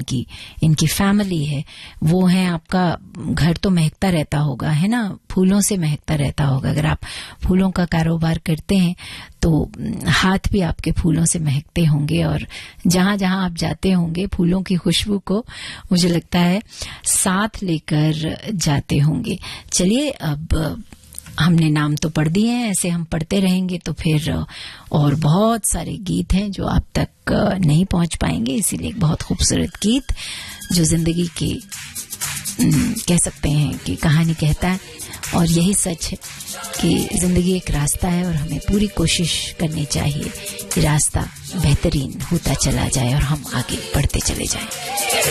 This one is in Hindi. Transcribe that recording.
इनकी फैमिली है, वो है आपका घर तो महकता रहता होगा, है ना, फूलों से महकता रहता होगा। अगर आप फूलों का कारोबार करते हैं तो हाथ भी आपके फूलों से महकते होंगे और जहां जहां आप जाते होंगे फूलों की खुशबू को मुझे लगता है साथ लेकर जाते होंगे। चलिए, अब हमने नाम तो पढ़ दिए हैं, ऐसे हम पढ़ते रहेंगे तो फिर और बहुत सारे गीत हैं जो आप तक नहीं पहुंच पाएंगे। इसीलिए एक बहुत खूबसूरत गीत जो जिंदगी की कह सकते हैं कि कहानी कहता है, और यही सच है कि जिंदगी एक रास्ता है और हमें पूरी कोशिश करनी चाहिए कि रास्ता बेहतरीन होता चला जाए और हम आगे बढ़ते चले जाएं।